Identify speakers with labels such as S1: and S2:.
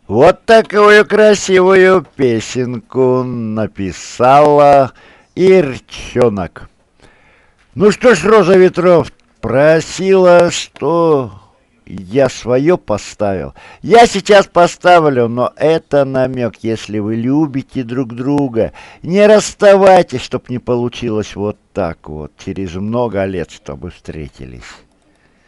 S1: Вот такую красивую песенку написала Ирчонок. Ну что ж, Роза ветров просила, что я свое поставил. Я сейчас поставлю, но это намек. Если вы любите друг друга, не расставайтесь, чтоб не получилось вот так вот, через много лет, чтобы встретились.